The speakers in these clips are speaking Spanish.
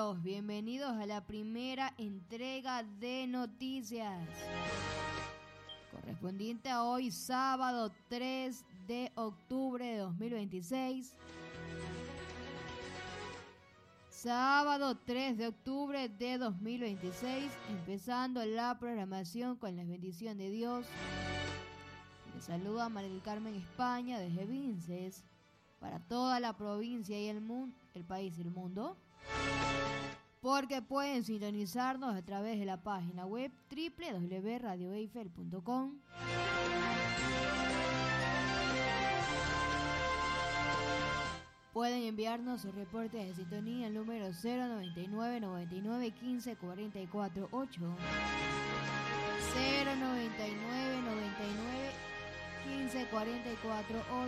compañeros, bienvenidos a la primera entrega de noticias, correspondiente a hoy, sábado 3 de octubre de 2026. Sábado 3 de octubre de 2026, empezando la programación con la bendición de Dios. Les saluda María del Carmen España desde Vinces, para toda la provincia y el país y el mundo, porque pueden sintonizarnos a través de la página web www.radioeiffel.com. Pueden enviarnos sus reportes de sintonía al número 099 99 15 44 8. 099 99 15 44 8.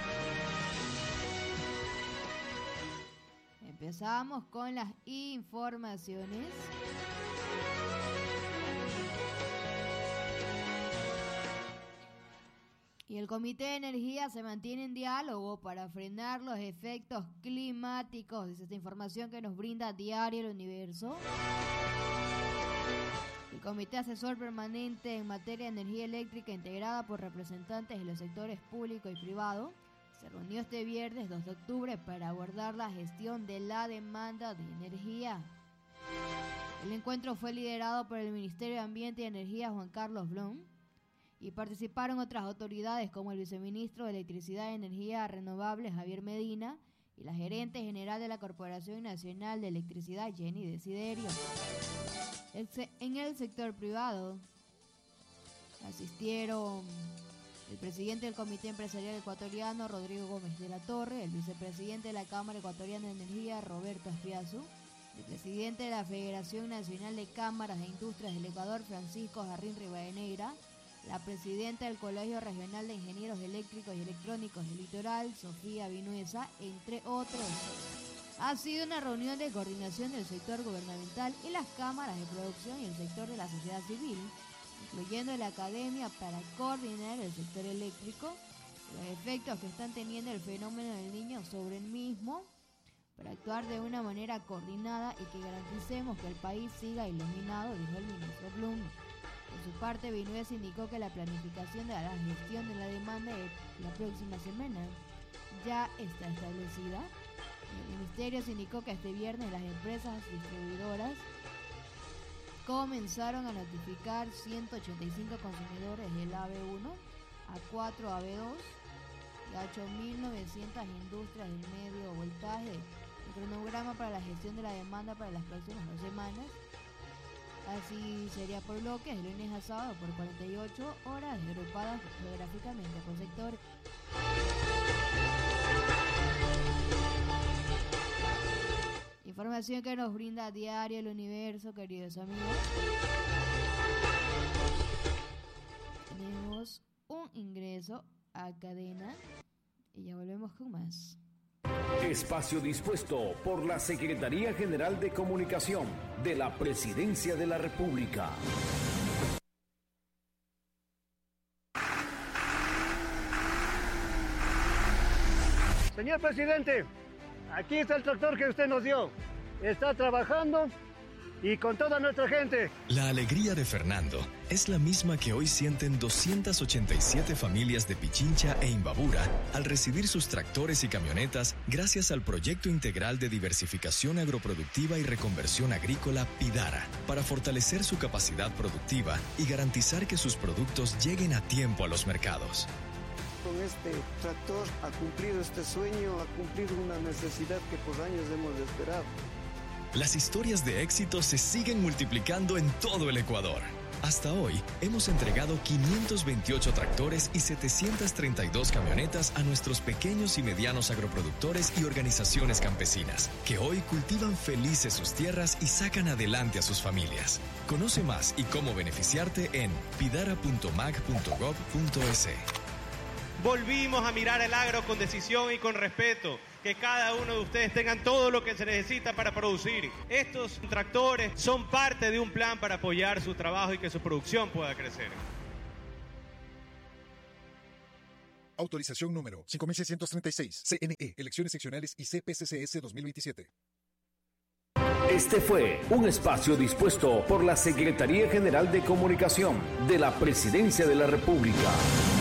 Empezamos con las informaciones. Y el Comité de Energía se mantiene en diálogo para frenar los efectos climáticos. Es esta información que nos brinda Diario El Universo. El Comité Asesor Permanente en materia de energía eléctrica, integrada por representantes de los sectores público y privado, se reunió este viernes 2 de octubre para abordar la gestión de la demanda de energía. El encuentro fue liderado por el Ministerio de Ambiente y Energía, Juan Carlos Blum, y participaron otras autoridades como el viceministro de Electricidad y Energía Renovables, Javier Medina, y la gerente general de la Corporación Nacional de Electricidad, Jenny Desiderio. En el sector privado asistieron el presidente del Comité Empresarial Ecuatoriano, Rodrigo Gómez de la Torre, el vicepresidente de la Cámara Ecuatoriana de Energía, Roberto Aspiazu, el presidente de la Federación Nacional de Cámaras e Industrias del Ecuador, Francisco Jarrín Rivadeneira, la presidenta del Colegio Regional de Ingenieros Eléctricos y Electrónicos del Litoral, Sofía Vinuesa, entre otros. Ha sido una reunión de coordinación del sector gubernamental y las cámaras de producción y el sector de la sociedad civil, incluyendo la academia, para coordinar el sector eléctrico, los efectos que están teniendo el fenómeno del Niño sobre el mismo, para actuar de una manera coordinada y que garanticemos que el país siga iluminado, dijo el ministro Blum. Por su parte, Vinuesa indicó que la planificación de la gestión de la demanda de la próxima semana ya está establecida. El ministerio se indicó que este viernes las empresas distribuidoras comenzaron a notificar 185 consumidores del AB1 a 4 AB2 y a 8.900 industrias del medio voltaje. El cronograma para la gestión de la demanda para las próximas 2 semanas. Así sería por bloques, de lunes a sábado por 48 horas, agrupadas geográficamente por sector. Información que nos brinda Diario El Universo, queridos amigos. Tenemos un ingreso a cadena y ya volvemos con más. Espacio dispuesto por la Secretaría General de Comunicación de la Presidencia de la República. Señor presidente, aquí está el tractor que usted nos dio. Está trabajando y con toda nuestra gente. La alegría de Fernando es la misma que hoy sienten 287 familias de Pichincha e Imbabura al recibir sus tractores y camionetas gracias al Proyecto Integral de Diversificación Agroproductiva y Reconversión Agrícola PIDARA, para fortalecer su capacidad productiva y garantizar que sus productos lleguen a tiempo a los mercados. Con este tractor ha cumplido este sueño, ha cumplido una necesidad que por años hemos esperado. Las historias de éxito se siguen multiplicando en todo el Ecuador. Hasta hoy, hemos entregado 528 tractores y 732 camionetas a nuestros pequeños y medianos agroproductores y organizaciones campesinas, que hoy cultivan felices sus tierras y sacan adelante a sus familias. Conoce más y cómo beneficiarte en pidara.mag.gov.es. Volvimos a mirar el agro con decisión y con respeto. Que cada uno de ustedes tengan todo lo que se necesita para producir. Estos tractores son parte de un plan para apoyar su trabajo y que su producción pueda crecer. Autorización número 5636. CNE. Elecciones seccionales y CPCCS 2027. Este fue un espacio dispuesto por la Secretaría General de Comunicación de la Presidencia de la República.